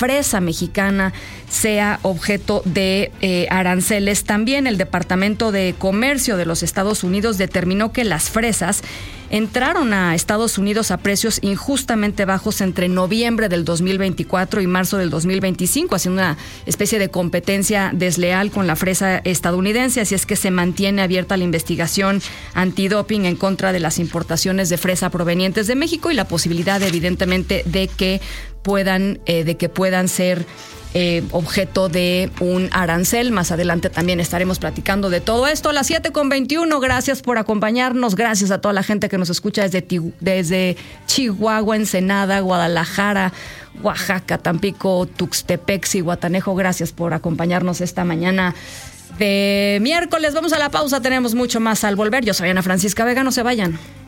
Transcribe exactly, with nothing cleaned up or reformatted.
fresa mexicana sea objeto de eh, aranceles. También el Departamento de Comercio de los Estados Unidos determinó que las fresas entraron a Estados Unidos a precios injustamente bajos entre noviembre del dos mil veinticuatro y marzo del dos mil veinticinco, haciendo una especie de competencia desleal con la fresa estadounidense. Así es que se mantiene abierta la investigación antidoping en contra de las importaciones de fresa provenientes de México y la posibilidad, evidentemente, de que puedan, eh, de que puedan ser Eh, objeto de un arancel. Más adelante también estaremos platicando de todo esto. A las siete con veintiuno, gracias por acompañarnos, gracias a toda la gente que nos escucha desde, desde Chihuahua, Ensenada, Guadalajara, Oaxaca, Tampico, Tuxtepec, Zihuatanejo. Gracias por acompañarnos esta mañana de miércoles. Vamos a la pausa, tenemos mucho más al volver. Yo soy Ana Francisca Vega, no se vayan.